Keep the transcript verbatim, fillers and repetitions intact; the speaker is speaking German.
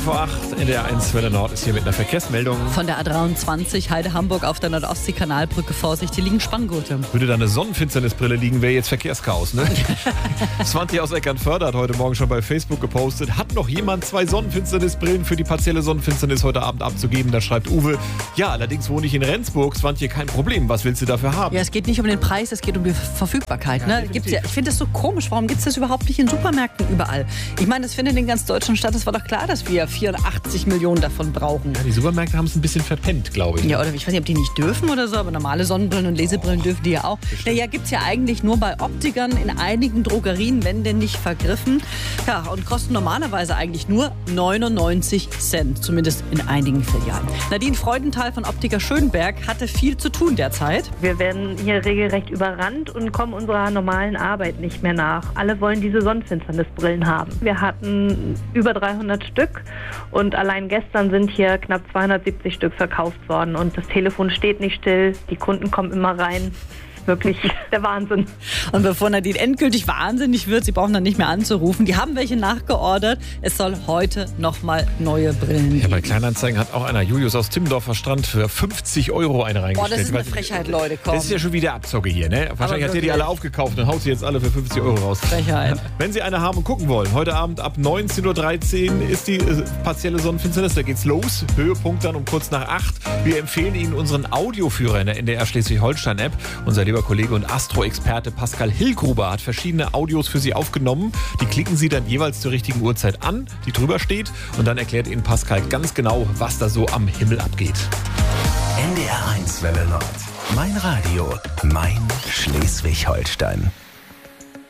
vor acht, N D R eins Welle Nord ist hier mit einer Verkehrsmeldung. Von der A dreiundzwanzig Heide-Hamburg auf der Nordostsee-Kanalbrücke, Vorsicht, hier liegen Spanngurte. Würde da eine Sonnenfinsternisbrille liegen, wäre jetzt Verkehrschaos, ne? Svante aus Eckernförde hat heute Morgen schon bei Facebook gepostet. Hat noch jemand zwei Sonnenfinsternisbrillen für die partielle Sonnenfinsternis heute Abend abzugeben? Da schreibt Uwe, ja, allerdings wohne ich in Rendsburg. Svante, kein Problem. Was willst du dafür haben? Ja, es geht nicht um den Preis, es geht um die Verfügbarkeit. Ne? Gibt's ja, ich finde das so komisch. Warum gibt es das überhaupt nicht in Supermärkten überall? Ich meine, das findet in ganz Deutschland statt. Es war doch klar, dass wir vierundachtzig Millionen davon brauchen. Ja, die Supermärkte haben es ein bisschen verpennt, glaube ich. Ja, oder ich weiß nicht, ob die nicht dürfen oder so, aber normale Sonnenbrillen und Lesebrillen dürfen die ja auch. Naja, gibt es ja eigentlich nur bei Optikern, in einigen Drogerien, wenn denn nicht vergriffen. Ja, und kosten normalerweise eigentlich nur neunundneunzig Cent, zumindest in einigen Filialen. Nadine Freudenthal von Optiker Schönberg hatte viel zu tun derzeit. Wir werden hier regelrecht überrannt und kommen unserer normalen Arbeit nicht mehr nach. Alle wollen diese Sonnenfinsternisbrillen haben. Wir hatten über dreihundert Stück und allein gestern sind hier knapp zweihundertsiebzig Stück verkauft worden. Und das Telefon steht nicht still, die Kunden kommen immer rein. Wirklich der Wahnsinn. Und bevor Nadine endgültig wahnsinnig wird, sie brauchen dann nicht mehr anzurufen, die haben welche nachgeordert. Es soll heute nochmal neue Brillen geben. Ja, bei Kleinanzeigen hat auch einer, Julius aus Timmendorfer Strand, für fünfzig Euro eine reingestellt. Boah, das ist eine Frechheit, Leute, komm. Das ist ja schon wieder Abzocke hier, ne? Wahrscheinlich hat ihr die alle aufgekauft und haut sie jetzt alle für fünfzig Euro raus. Frechheit. Wenn Sie eine haben und gucken wollen, heute Abend ab neunzehn Uhr dreizehn ist die äh, partielle Sonnenfinsternis, da geht's los. Höhepunkt dann um kurz nach acht. Wir empfehlen Ihnen unseren Audioführer in der N D R Schleswig-Holstein-App. Unser lieber Kollege und Astro-Experte Pascal Hillgruber hat verschiedene Audios für Sie aufgenommen. Die klicken Sie dann jeweils zur richtigen Uhrzeit an, die drüber steht. Und dann erklärt Ihnen Pascal ganz genau, was da so am Himmel abgeht. N D R eins Welle Nord. Mein Radio, mein Schleswig-Holstein.